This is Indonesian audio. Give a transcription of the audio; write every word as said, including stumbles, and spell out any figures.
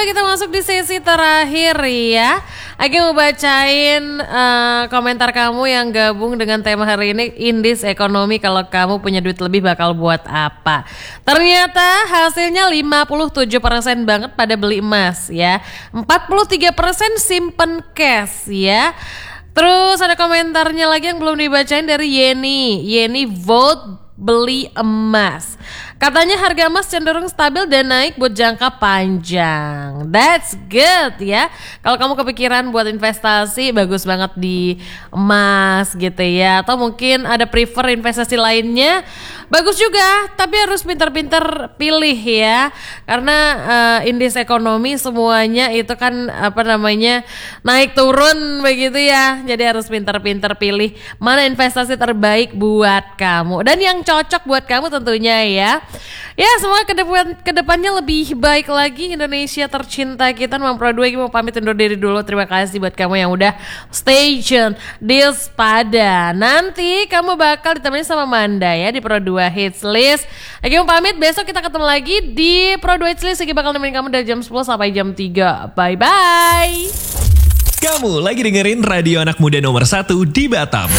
Kita masuk di sesi terakhir ya. Agi mau bacain uh, komentar kamu yang gabung dengan tema hari ini, Indis Ekonomi, kalau kamu punya duit lebih bakal buat apa. Ternyata hasilnya lima puluh tujuh persen banget pada beli emas ya, empat puluh tiga persen simpen cash ya. Terus ada komentarnya lagi yang belum dibacain dari Yeni. Yeni vote beli emas. Katanya harga emas cenderung stabil dan naik buat jangka panjang. That's good ya. Kalau kamu kepikiran buat investasi, bagus banget di emas gitu ya. Atau mungkin ada prefer investasi lainnya, bagus juga. Tapi harus pintar-pintar pilih ya. Karena uh, indeks ekonomi semuanya itu kan apa namanya naik turun begitu ya. Jadi harus pintar-pintar pilih mana investasi terbaik buat kamu dan yang cocok buat kamu tentunya ya. Ya semoga kedepan, kedepannya lebih baik lagi Indonesia tercinta kita. Nomor Pro dua mau pamit undur diri dulu. Terima kasih buat kamu yang udah stay tune di Spada. Nanti kamu bakal ditemani sama Manda ya di Pro dua Hits List. Lagi mau pamit, besok kita ketemu lagi di Pro dua Hits List. Lagi bakal nemenin kamu dari jam sepuluh sampai jam tiga. Bye bye. Kamu lagi dengerin radio anak muda nomor satu di Batam.